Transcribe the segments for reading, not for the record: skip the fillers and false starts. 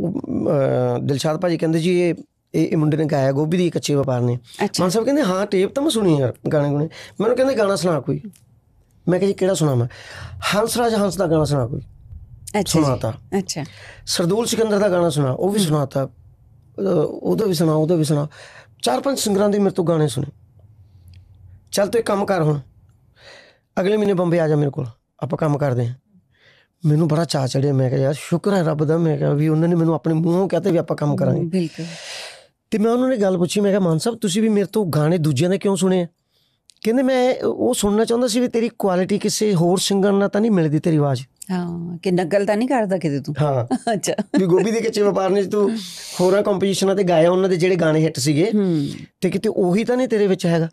ਦਿਲਸ਼ਾਦ ਭਾਜੀ ਕਹਿੰਦੇ ਜੀ ਇਹ ਮੁੰਡੇ ਨੇ ਗਾਇਆ ਗੋਭੀ ਦੀ ਕੱਚੇ ਵਪਾਰ ਨੇ। ਮਾਨ ਸਾਹਿਬ ਕਹਿੰਦੇ ਹਾਂ ਟੇਪ ਤਾਂ ਮੈਂ ਸੁਣੀ ਯਾਰ ਗਾਣੇ ਗੁਣੇ। ਮੈਨੂੰ ਕਹਿੰਦੇ ਗਾਣਾ ਸੁਣਾ ਕੋਈ। ਮੈਂ ਕਿਹਾ ਜੀ ਕਿਹੜਾ ਸੁਣਾਵਾਂ? ਹੰਸਰਾਜ ਹੰਸ ਦਾ ਗਾਣਾ ਸੁਣਾ ਕੋਈ। ਸੁਣਾਤਾ। ਅੱਛਾ। ਸਰਦੂਲ ਸਿਕੰਦਰ ਦਾ ਗਾਣਾ ਸੁਣਾ, ਉਹ ਵੀ ਸੁਣਾਤਾ। ਉਹਦਾ ਵੀ ਸੁਣਾ 4-5 ਸਿੰਗਰਾਂ ਦੇ ਮੇਰੇ ਤੋਂ ਗਾਣੇ ਸੁਣੇ। ਚੱਲ ਤੂੰ ਇੱਕ ਕੰਮ ਕਰ, ਹੁਣ ਅਗਲੇ ਮਹੀਨੇ ਬੰਬੇ ਆ ਜਾ ਮੇਰੇ ਕੋਲ, ਆਪਾਂ ਕੰਮ ਕਰਦੇ ਹਾਂ। ਮੈਨੂੰ ਬੜਾ ਚਾਅ ਚੜਿਆ। ਮੈਂ ਕਿਹਾ ਯਾਰ ਸ਼ੁਕਰ ਹੈ ਰੱਬ ਦਾ, ਮੈਂ ਕਿਹਾ ਵੀ ਉਹਨਾਂ ਨੇ ਮੈਨੂੰ ਆਪਣੇ ਮੂੰਹੋਂ ਕਹਿ ਤਾ ਵੀ ਆਪਾਂ ਕੰਮ ਕਰਾਂਗੇ। ਬਿਲਕੁਲ। ਅਤੇ ਮੈਂ ਉਹਨਾਂ ਨੇ ਗੱਲ ਪੁੱਛੀ, ਮੈਂ ਕਿਹਾ ਮਾਨ ਸਾਹਿਬ ਤੁਸੀਂ ਵੀ ਮੇਰੇ ਤੋਂ ਗਾਣੇ ਦੂਜਿਆਂ ਦੇ ਕਿਉਂ ਸੁਣੇ ਆ? ਕਹਿੰਦੇ ਮੈਂ ਉਹ ਸੁਣਨਾ ਚਾਹੁੰਦਾ ਸੀ ਵੀ ਤੇਰੀ ਕੁਆਲਿਟੀ ਕਿਸੇ ਹੋਰ ਸਿੰਗਰ ਨਾਲ ਤਾਂ ਨਹੀਂ ਮਿਲਦੀ ਤੇਰੀ ਆਵਾਜ਼। ਹਾਂ ਕਿ ਨਕਲ ਤਾਂ ਨਹੀਂ ਕਰਦਾ ਕਿਤੇ ਤੂੰ? ਹਾਂ। ਅੱਛਾ। ਵੀ ਗੋਭੀ ਦੇ ਕੱਚੇ ਵਪਾਰ ਨੇ ਤੂੰ ਹੋਰਾਂ ਕੰਪੋਜੀਸ਼ਨਾਂ 'ਤੇ ਗਾਇਆ, ਉਹਨਾਂ ਦੇ ਜਿਹੜੇ ਗਾਣੇ ਹਿੱਟ ਸੀਗੇ ਅਤੇ ਕਿਤੇ ਉਹੀ ਤਾਂ ਨਹੀਂ ਤੇਰੇ ਵਿੱਚ ਹੈਗਾ।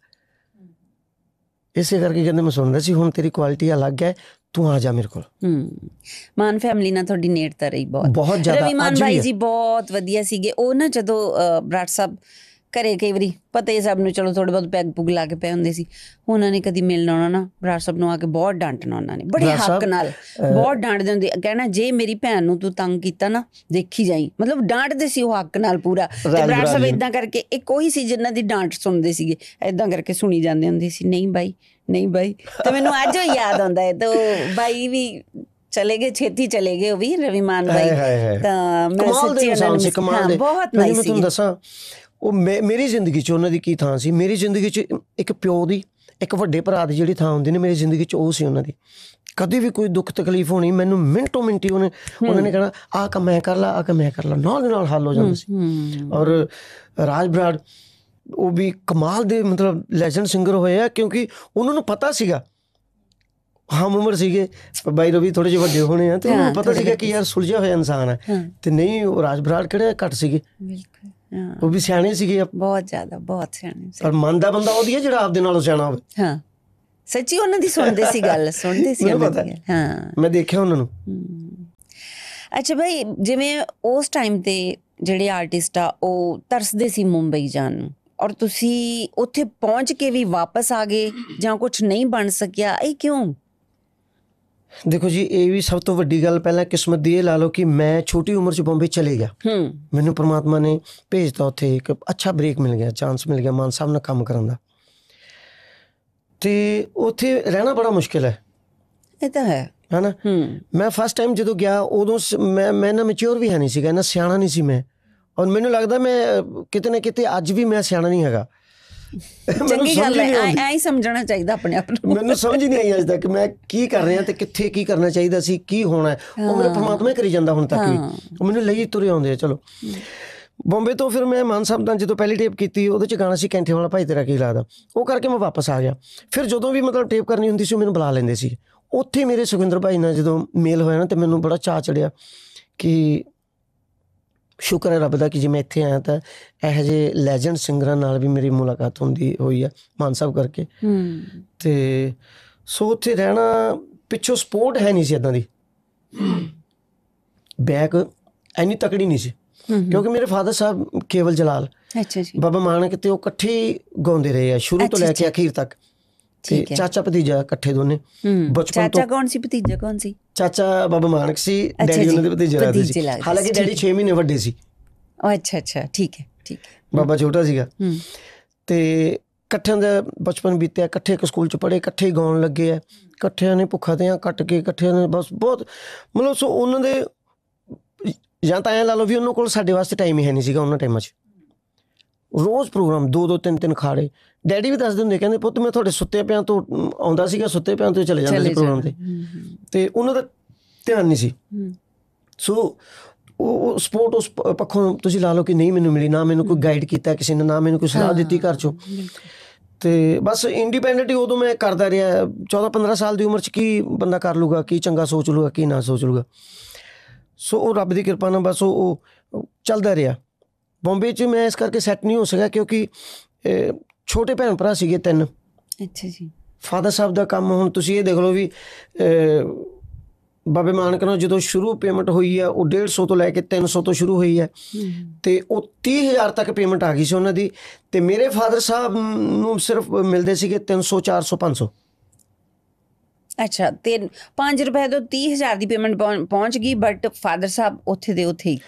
ਇਸੇ ਕਰਕੇ ਕਹਿੰਦੇ ਮੈਂ ਸੁਣਦਾ ਸੀ ਹੁਣ ਤੇਰੀ ਕੁਆਲਿਟੀ ਅਲੱਗ ਹੈ, ਤੂੰ ਆ ਜਾ ਮੇਰੇ ਕੋਲ। ਮਾਨ ਫੈਮਿਲੀ ਨਾਲ ਤੁਹਾਡੀ ਨੇੜਤਾ ਰਹੀ ਬਹੁਤ ਜ਼ਿਆਦਾ। ਰਵੀ ਮਾਨ ਬਾਈ ਜੀ ਬਹੁਤ ਵਧੀਆ ਸੀਗੇ। ਉਹ ਨਾ ਜਦੋਂ ਬਰਾੜ ਸਾਹਿਬ ਘਰੇ ਕਈ ਵਾਰੀ ਪਤਾ ਹੀ ਸਭ ਨੂੰ, ਚਲੋ ਥੋੜ੍ਹੇ ਬਹੁਤ ਪੈਗ ਪੁਗ ਲਾ ਕੇ ਪਏ ਹੁੰਦੇ ਸੀ, ਉਹਨਾਂ ਨੇ ਕਦੀ ਮਿਲਣਾ ਆਉਣਾ ਨਾ, ਬਰਾੜ ਸਾਹਿਬ ਨੂੰ ਆ ਕੇ ਬਹੁਤ ਡਾਂਟਣਾ ਉਹਨਾਂ ਨੇ, ਬੜੇ ਹੱਕ ਨਾਲ ਬਹੁਤ ਡਾਂਟਦੇ ਹੁੰਦੇ। ਕਹਿਣਾ ਜੇ ਮੇਰੀ ਭੈਣ ਨੂੰ ਤੂੰ ਤੰਗ ਕੀਤਾ ਨਾ ਦੇਖੀ ਜਾਈ, ਮਤਲਬ ਡਾਂਟਦੇ ਸੀ ਉਹ ਹੱਕ ਨਾਲ ਪੂਰਾ। ਤੇ ਬਰਾੜ ਸਾਹਿਬ ਇੱਦਾਂ ਕਰਕੇ, ਇੱਕ ਉਹੀ ਸੀ ਜਿਨ੍ਹਾਂ ਦੀ ਡਾਂਟ ਸੁਣਦੇ ਸੀਗੇ, ਇੱਦਾਂ ਕਰਕੇ ਸੁਣੀ ਜਾਂਦੇ ਹੁੰਦੇ ਸੀ, ਨਹੀਂ ਬਾਈ ਨਹੀਂ ਬਾਈ। ਤੇ ਮੈਨੂੰ ਅੱਜ ਉਹ ਯਾਦ ਆਉਂਦਾ ਹੈ। ਤਾਂ ਬਾਈ ਵੀ ਚਲੇ ਗਏ, ਛੇਤੀ ਚਲੇ ਗਏ ਉਹ ਵੀ, ਰਵੀ ਮਾਨ ਬਾਈ। ਤਾਂ ਮੈਂ ਸੱਚੀ ਉਹਨਾਂ ਨੂੰ ਬਹੁਤ ਨਾਈਸ ਸੀ। ਦੱਸਾਂ ਉਹ ਮੇਰੀ ਜ਼ਿੰਦਗੀ 'ਚ ਉਹਨਾਂ ਦੀ ਕੀ ਥਾਂ ਸੀ। ਮੇਰੀ ਜ਼ਿੰਦਗੀ 'ਚ ਇੱਕ ਪਿਓ ਦੀ, ਇੱਕ ਵੱਡੇ ਭਰਾ ਦੀ ਜਿਹੜੀ ਥਾਂ ਹੁੰਦੀ ਨੇ, ਮੇਰੀ ਜ਼ਿੰਦਗੀ 'ਚ ਉਹ ਸੀ ਉਹਨਾਂ ਦੀ। ਕਦੇ ਵੀ ਕੋਈ ਦੁੱਖ ਤਕਲੀਫ ਹੋਣੀ, ਮੈਨੂੰ ਮਿੰਟੋ ਮਿੰਟੀ ਉਹਨਾਂ ਨੇ ਕਹਿਣਾ ਆਹ ਕੰਮ ਮੈਂ ਕਰ ਲਾ, ਆਹ ਕੰਮ ਮੈਂ ਕਰ ਲਾ, ਨਾਲ ਦੇ ਨਾਲ ਹੱਲ ਹੋ ਜਾਂਦਾ ਸੀ। ਔਰ ਰਾਜ ਬਰਾੜ ਉਹ ਵੀ ਕਮਾਲ ਦੇ ਮਤਲਬ ਲੈਜੈਂਡ ਸਿੰਗਰ ਹੋਏ ਆ, ਕਿਉਂਕਿ ਉਹਨਾਂ ਨੂੰ ਪਤਾ ਸੀਗਾ, ਹਮ ਉਮਰ ਸੀਗੇ, ਬਾਈ ਰਵੀ ਥੋੜ੍ਹੇ ਜਿਹੇ ਵੱਡੇ ਹੋਣੇ ਆ, ਅਤੇ ਉਹਨਾਂ ਨੂੰ ਪਤਾ ਸੀਗਾ ਕਿ ਯਾਰ ਸੁਲਝਿਆ ਹੋਇਆ ਇਨਸਾਨ ਹੈ। ਅਤੇ ਨਹੀਂ, ਉਹ ਰਾਜ ਬਰਾੜ ਕਿਹੜੇ ਘੱਟ ਸੀਗੇ, ਉਹ ਵੀ ਸਿਆਣੇ ਸੀਗੇ, ਬਹੁਤ ਜ਼ਿਆਦਾ, ਬਹੁਤ ਸਿਆਣੇ। ਪਰ ਮਨ ਦਾ ਬੰਦਾ ਉਹਦੀ ਹੈ ਜਿਹੜਾ ਆਪਦੇ ਨਾਲੋਂ ਸਿਆਣਾ ਹੋਵੇ। ਹਾਂ ਸੱਚੀ, ਉਹਨਾਂ ਦੀ ਸੁਣਦੇ ਸੀ ਗੱਲ, ਸੁਣਦੇ ਸੀ। ਹਾਂ, ਮੈਂ ਦੇਖਿਆ ਉਹਨਾਂ ਨੂੰ। ਅੱਛਾ ਭਾਈ, ਜਿਵੇਂ ਉਸ ਟਾਈਮ 'ਤੇ ਜਿਹੜੇ ਆਰਟਿਸਟ ਆ ਉਹ ਤਰਸਦੇ ਸੀ ਮੁੰਬਈ ਜਾਣ ਨੂੰ, ਔਰ ਤੁਸੀਂ ਉੱਥੇ ਪਹੁੰਚ ਕੇ ਵੀ ਵਾਪਸ ਆ ਗਏ ਜਾਂ ਕੁਛ ਨਹੀਂ ਬਣ ਸਕਿਆ, ਇਹ ਕਿਉਂ? ਦੇਖੋ ਜੀ, ਇਹ ਵੀ ਸਭ ਤੋਂ ਵੱਡੀ ਗੱਲ ਪਹਿਲਾਂ ਕਿਸਮਤ ਦੀ ਇਹ ਲਾ ਲਓ ਕਿ ਮੈਂ ਛੋਟੀ ਉਮਰ 'ਚ ਬੰਬੇ ਚਲੇ ਗਿਆ। ਮੈਨੂੰ ਪਰਮਾਤਮਾ ਨੇ ਭੇਜਤਾ ਉੱਥੇ, ਇੱਕ ਅੱਛਾ ਬ੍ਰੇਕ ਮਿਲ ਗਿਆ, ਚਾਂਸ ਮਿਲ ਗਿਆ ਮਾਨ ਸਾਹਿਬ ਨਾਲ ਕੰਮ ਕਰਨ ਦਾ। ਅਤੇ ਉੱਥੇ ਰਹਿਣਾ ਬੜਾ ਮੁਸ਼ਕਿਲ ਹੈ। ਇਹ ਤਾਂ ਹੈ ਨਾ। ਮੈਂ ਫਸਟ ਟਾਈਮ ਜਦੋਂ ਗਿਆ ਉਦੋਂ ਮੈਂ ਨਾ ਮੈਚਿਓਰ ਵੀ ਹੈ ਨਹੀਂ ਸੀਗਾ, ਇੰਨਾ ਸਿਆਣਾ ਨਹੀਂ ਸੀ ਮੈਂ। ਔਰ ਮੈਨੂੰ ਲੱਗਦਾ ਮੈਂ ਕਿਤੇ ਨਾ ਕਿਤੇ ਅੱਜ ਵੀ ਮੈਂ ਸਿਆਣਾ ਨਹੀਂ ਹੈਗਾ। ਚੰਗੀ ਗੱਲ ਹੈ, ਐਂ ਹੀ ਸਮਝਣਾ ਚਾਹੀਦਾ ਆਪਣੇ ਆਪ ਨੂੰ। ਮੈਨੂੰ ਸਮਝ ਨਹੀਂ ਆਈ ਅੱਜ ਤੱਕ ਮੈਂ ਕੀ ਕਰ ਰਿਹਾ ਅਤੇ ਕਿੱਥੇ ਕੀ ਕਰਨਾ ਚਾਹੀਦਾ ਸੀ, ਕੀ ਹੋਣਾ। ਉਹ ਮੇਰੇ ਪਰਮਾਤਮਾ ਹੀ ਕਰੀ ਜਾਂਦਾ ਹੁਣ ਤੱਕ ਵੀ। ਉਹ ਮੈਨੂੰ ਲਈ ਤੁਰੇ ਆਉਂਦੇ ਆ। ਚਲੋ ਬੰਬੇ ਤੋਂ ਫਿਰ ਮੈਂ ਮਾਨ ਸਾਹਿਬ ਦਾ ਜਦੋਂ ਪਹਿਲੀ ਟੇਪ ਕੀਤੀ, ਉਹਦੇ 'ਚ ਗਾਣਾ ਸੀ ਕੈਂਠੇ ਵਾਲਾ ਭਾਈ ਤੇਰਾ ਕੀ ਲੱਗਦਾ, ਉਹ ਕਰਕੇ ਮੈਂ ਵਾਪਸ ਆ ਗਿਆ। ਫਿਰ ਜਦੋਂ ਵੀ ਮਤਲਬ ਟੇਪ ਕਰਨੀ ਹੁੰਦੀ ਸੀ ਉਹ ਮੈਨੂੰ ਬੁਲਾ ਲੈਂਦੇ ਸੀ। ਉੱਥੇ ਮੇਰੇ ਸੁਖਵਿੰਦਰ ਭਾਈ ਨਾਲ ਜਦੋਂ ਮੇਲ ਹੋਇਆ ਨਾ, ਅਤੇ ਮੈਨੂੰ ਬੜਾ ਚਾਅ ਚੜਿਆ ਕਿ ਸ਼ੁਕਰ ਹੈ ਰੱਬ ਦਾ ਕਿ ਜੇ ਮੈਂ ਇੱਥੇ ਆਇਆ ਤਾਂ ਇਹੋ ਜਿਹੇ ਲੈਜੈਂਡ ਸਿੰਗਰਾਂ ਨਾਲ ਵੀ ਮੇਰੀ ਮੁਲਾਕਾਤ ਹੋਈ ਆ ਮਾਨ ਸਾਹਿਬ ਕਰਕੇ। ਅਤੇ ਸੋ ਉੱਥੇ ਰਹਿਣਾ, ਪਿੱਛੋਂ ਸਪੋਰਟ ਹੈ ਨਹੀਂ ਸੀ ਇੱਦਾਂ ਦੀ, ਬੈਕ ਇੰਨੀ ਤਕੜੀ ਨਹੀਂ ਸੀ, ਕਿਉਂਕਿ ਮੇਰੇ ਫਾਦਰ ਸਾਹਿਬ ਕੇਵਲ ਜਲਾਲ, ਬਾਬਾ ਮਾਨਕ, ਅਤੇ ਉਹ ਇਕੱਠੇ ਹੀ ਗਾਉਂਦੇ ਰਹੇ ਆ ਸ਼ੁਰੂ ਤੋਂ ਲੈ ਕੇ ਅਖੀਰ ਤੱਕ। ਤੇ ਚਾਚਾ ਭਤੀਜਾ ਇਕੱਠੇ ਦੋਨੇ ਬਚਪਨ ਤੋਂ। ਚਾਚਾ ਕੌਣ ਸੀ, ਭਤੀਜਾ ਕੌਣ ਸੀ? ਚਾਚਾ ਬਾਬਾ ਮਾਨਕ ਸੀ, ਡੈਡੀ ਉਹਨਾਂ ਦੇ ਭਤੀਜੇ ਲੱਗਦੇ ਸੀ। ਹਾਲਾਂਕਿ ਡੈਡੀ 6 ਮਹੀਨੇ ਵੱਡੇ ਸੀ। ਅੱਛਾ, ਠੀਕ ਹੈ, ਠੀਕ ਹੈ। ਬਾਬਾ ਛੋਟਾ ਸੀਗਾ। ਤੇ ਇਕੱਠਿਆਂ ਦਾ ਬਚਪਨ ਬੀਤਿਆ, ਇਕੱਠੇ ਇੱਕ ਸਕੂਲ 'ਚ ਪੜ੍ਹੇ, ਇਕੱਠੇ ਹੀ ਗਾਉਣ ਲੱਗੇ ਆ, ਇਕੱਠਿਆਂ ਨੇ ਭੁੱਖਾ ਤੇ ਕੱਟ ਕੇ, ਇਕੱਠਿਆਂ ਨੇ ਬਸ ਬਹੁਤ ਮਤਲਬ। ਸੋ ਉਹਨਾਂ ਦੇ ਜਾਂ ਤਾਂ ਐਂ ਲਾ ਲਓ ਵੀ ਉਹਨਾਂ ਕੋਲ ਸਾਡੇ ਵਾਸਤੇ ਟਾਈਮ ਹੀ ਹੈ ਨਹੀਂ ਸੀਗਾ ਉਹਨਾਂ ਟਾਈਮਾਂ 'ਚ। ਰੋਜ਼ ਪ੍ਰੋਗਰਾਮ 2-2 3-3 ਖਾੜੇ। ਡੈਡੀ ਵੀ ਦੱਸਦੇ ਹੁੰਦੇ, ਕਹਿੰਦੇ ਪੁੱਤ ਮੈਂ ਤੁਹਾਡੇ ਸੁੱਤੇ ਪਿਆਂ ਤੋਂ ਆਉਂਦਾ ਸੀਗਾ, ਸੁੱਤੇ ਪਿਆਂ ਤੋਂ ਚਲੇ ਜਾਂਦੇ ਸੀ ਪ੍ਰੋਗਰਾਮ 'ਤੇ, ਅਤੇ ਉਹਨਾਂ ਦਾ ਧਿਆਨ ਨਹੀਂ ਸੀ। ਸੋ ਉਹ ਸਪੋਰਟ ਉਸ ਪੱਖੋਂ ਤੁਸੀਂ ਲਾ ਲਓ ਕਿ ਨਹੀਂ ਮੈਨੂੰ ਮਿਲੀ, ਨਾ ਮੈਨੂੰ ਕੋਈ ਗਾਈਡ ਕੀਤਾ ਕਿਸੇ ਨੇ, ਨਾ ਮੈਨੂੰ ਕੋਈ ਸਲਾਹ ਦਿੱਤੀ ਘਰ 'ਚੋਂ। ਅਤੇ ਬਸ ਇੰਡੀਪੈਂਡੈਂਟ ਹੀ ਉਦੋਂ ਮੈਂ ਕਰਦਾ ਰਿਹਾ। 14-15 ਸਾਲ ਦੀ ਉਮਰ 'ਚ ਕੀ ਬੰਦਾ ਕਰ ਲੂਗਾ, ਕੀ ਚੰਗਾ ਸੋਚ ਲੂਗਾ, ਕੀ ਨਾ ਸੋਚ ਲੂਗਾ। ਸੋ ਉਹ ਰੱਬ ਦੀ ਕਿਰਪਾ ਨਾਲ ਬਸ ਉਹ ਚੱਲਦਾ ਰਿਹਾ। ਬੰਬੇ 'ਚ ਮੈਂ ਇਸ ਕਰਕੇ ਸੈੱਟ ਨਹੀਂ ਹੋ ਸਕਿਆ ਕਿਉਂਕਿ ਛੋਟੇ ਭੈਣ ਭਰਾ ਸੀਗੇ 3। ਅੱਛਾ ਜੀ। ਫਾਦਰ ਸਾਹਿਬ ਦਾ ਕੰਮ, ਹੁਣ ਤੁਸੀਂ ਇਹ ਦੇਖ ਲਓ ਵੀ ਬਾਬੇ ਮਾਨਕ ਨਾਲ ਜਦੋਂ ਸ਼ੁਰੂ ਪੇਮੈਂਟ ਹੋਈ ਹੈ ਉਹ 150 ਤੋਂ ਲੈ ਕੇ 300 ਤੋਂ ਸ਼ੁਰੂ ਹੋਈ ਹੈ, ਅਤੇ ਉਹ 30,000 ਤੱਕ ਪੇਮੈਂਟ ਆ ਗਈ ਸੀ ਉਹਨਾਂ ਦੀ। ਅਤੇ ਮੇਰੇ ਫਾਦਰ ਸਾਹਿਬ ਨੂੰ ਸਿਰਫ ਮਿਲਦੇ ਸੀਗੇ 300 400 500। ਅੱਛਾ, ਤੇ 5 ਰੁਪਏ ਤੋਂ 30,000 ਦੀ ਪੇਮੈਂਟ ਪਹੁੰਚ ਗਈ, ਬਟ ਫਾਦਰ ਸਾਹਿਬ ਉੱਥੇ ਦੇ ਉੱਥੇ ਹੀ।